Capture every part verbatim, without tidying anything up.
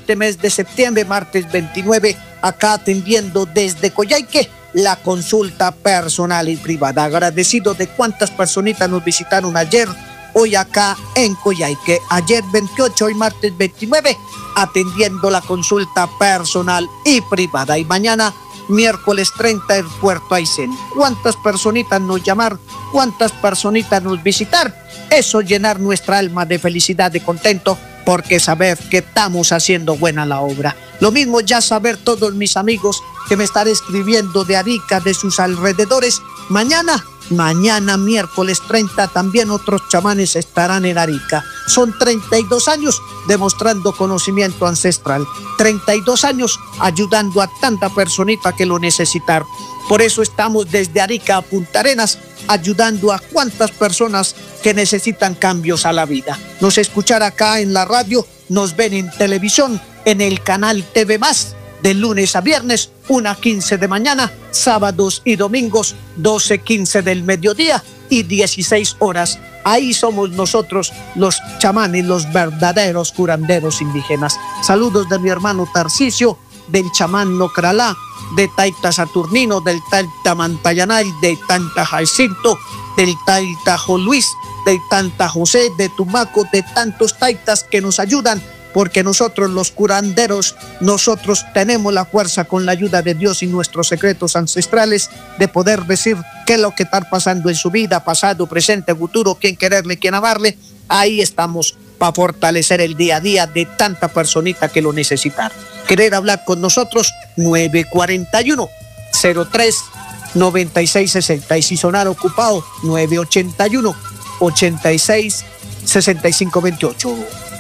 este mes de septiembre, martes veintinueve, acá atendiendo desde Coyhaique la consulta personal y privada. Agradecido de cuántas personitas nos visitaron ayer, hoy acá en Coyhaique. Ayer veintiocho, hoy martes veintinueve, atendiendo la consulta personal y privada. Y mañana, miércoles treinta, en Puerto Aysén. ¿Cuántas personitas nos llamar? ¿Cuántas personitas nos visitar? Eso llenar nuestra alma de felicidad, de contento, porque saber que estamos haciendo buena la obra. Lo mismo ya saber todos mis amigos que me están escribiendo de Arica, de sus alrededores. Mañana, mañana miércoles treinta, también otros chamanes estarán en Arica. Son treinta y dos años demostrando conocimiento ancestral. treinta y dos años ayudando a tanta personita que lo necesitaron. Por eso estamos desde Arica a Punta Arenas ayudando a cuantas personas que necesitan cambios a la vida. Nos escuchan acá en la radio, nos ven en televisión, en el canal T V Más, de lunes a viernes, una quince de mañana, sábados y domingos, doce quince del mediodía y dieciséis horas. Ahí somos nosotros los chamanes, los verdaderos curanderos indígenas. Saludos de mi hermano Tarcisio, del chamán Nocralá, de Taita Saturnino, del Taita Mantayanay, de Tanta Jacinto, del Taita Luis, de Tanta José, de Tumaco, de tantos taitas que nos ayudan, porque nosotros los curanderos, nosotros tenemos la fuerza con la ayuda de Dios y nuestros secretos ancestrales de poder decir qué es lo que está pasando en su vida, pasado, presente, futuro, quién quererle, quién amarle. Ahí estamos para fortalecer el día a día de tanta personita que lo necesita. Querer hablar con nosotros, nueve cuatro uno, cero tres, nueve seis seis seis. Y si sonar ocupado, nueve ocho uno, ocho seis, seis cinco dos ocho.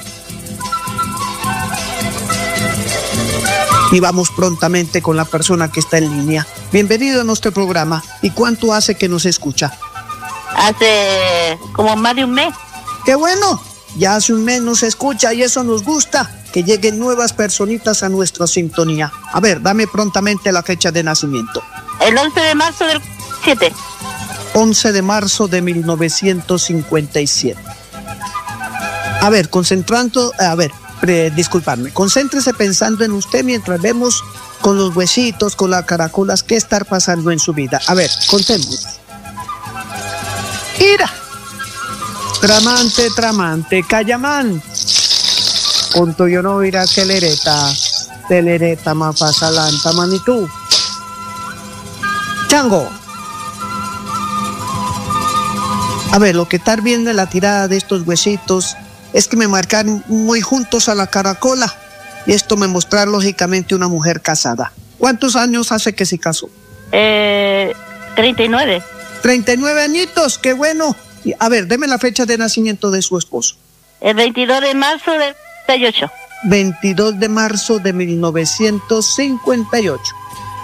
Y vamos prontamente con la persona que está en línea. Bienvenido a nuestro programa. ¿Y cuánto hace que nos escucha? Hace como más de un mes. ¡Qué bueno! Ya hace un mes nos escucha y eso nos gusta, que lleguen nuevas personitas a nuestra sintonía. A ver, dame prontamente la fecha de nacimiento. El once de marzo del siete. once de marzo de mil novecientos cincuenta y siete. A ver, concentrando, a ver, pre, disculpadme, concéntrese pensando en usted mientras vemos con los huesitos, con las caracolas, qué está pasando en su vida. A ver, contemos. ¡Ira! Tramante, tramante, Cayamán. Punto yo no irá telereta, telereta mafasalanta manitú. Chango. A ver, lo que está viendo en la tirada de estos huesitos es que me marcan muy juntos a la caracola y esto me muestra lógicamente una mujer casada. ¿Cuántos años hace que se casó? Eh, treinta y nueve. treinta y nueve añitos, qué bueno. A ver, deme la fecha de nacimiento de su esposo. El veintidós de marzo del cincuenta y ocho. veintidós de marzo de mil novecientos cincuenta y ocho.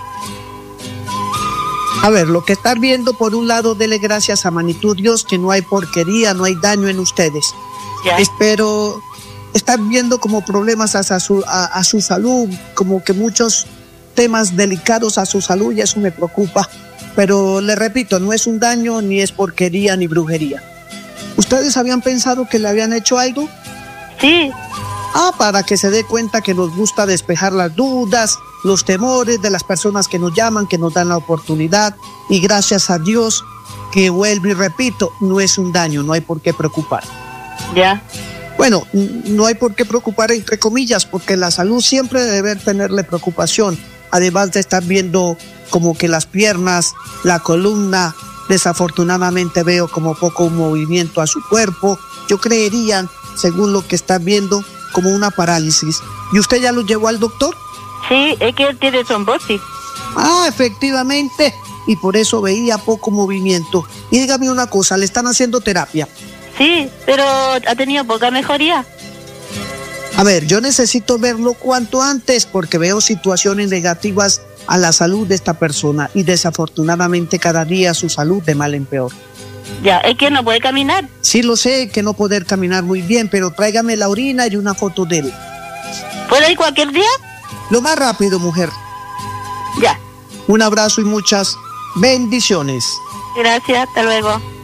A ver, lo que están viendo, por un lado, dele gracias a Manitud Dios, que no hay porquería, no hay daño en ustedes. Ya. Espero, están viendo como problemas a su, a, a su salud, como que muchos temas delicados a su salud, y eso me preocupa. Pero le repito, no es un daño, ni es porquería, ni brujería. ¿Ustedes habían pensado que le habían hecho algo? Sí. Ah, para que se dé cuenta que nos gusta despejar las dudas, los temores de las personas que nos llaman, que nos dan la oportunidad. Y gracias a Dios, que vuelvo y repito, no es un daño, no hay por qué preocupar. Ya. Bueno, no hay por qué preocupar entre comillas, porque la salud siempre debe tenerle preocupación. Además de estar viendo como que las piernas, la columna, desafortunadamente veo como poco movimiento a su cuerpo. Yo creería, según lo que están viendo, como una parálisis. ¿Y usted ya lo llevó al doctor? Sí, es que él tiene trombosis. Ah, efectivamente. Y por eso veía poco movimiento. Y dígame una cosa, ¿le están haciendo terapia? Sí, pero ha tenido poca mejoría. A ver, yo necesito verlo cuanto antes porque veo situaciones negativas a la salud de esta persona y desafortunadamente cada día su salud de mal en peor. Ya, es que no puede caminar. Sí lo sé, que no poder caminar muy bien, pero tráigame la orina y una foto de él. ¿Puedo ir cualquier día? Lo más rápido, mujer. Ya. Un abrazo y muchas bendiciones. Gracias, hasta luego.